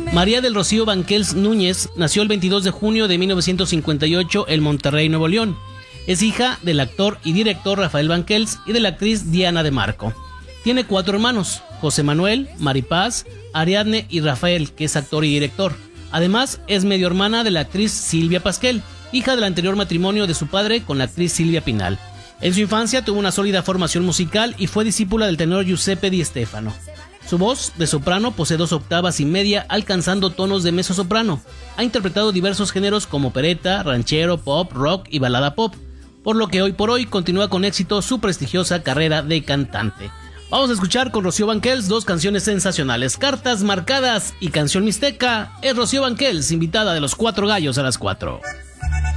María del Rocío Banquels Núñez nació el 22 de junio de 1958 en Monterrey, Nuevo León. Es hija del actor y director Rafael Banquels y de la actriz Diana de Marco. Tiene 4 hermanos: José Manuel, Maripaz, Ariadne y Rafael, que es actor y director. Además, es medio hermana de la actriz Silvia Pasquel, hija del anterior matrimonio de su padre con la actriz Silvia Pinal. En su infancia tuvo una sólida formación musical y fue discípula del tenor Giuseppe Di Stefano. Su voz de soprano posee 2 octavas y media, alcanzando tonos de mezzosoprano. Ha interpretado diversos géneros como opereta, ranchero, pop, rock y balada pop, por lo que hoy por hoy continúa con éxito su prestigiosa carrera de cantante. Vamos a escuchar con Rocío Banquels 2 canciones sensacionales: Cartas Marcadas y Canción Mixteca. Es Rocío Banquels, invitada de Los 4 Gallos a las 4.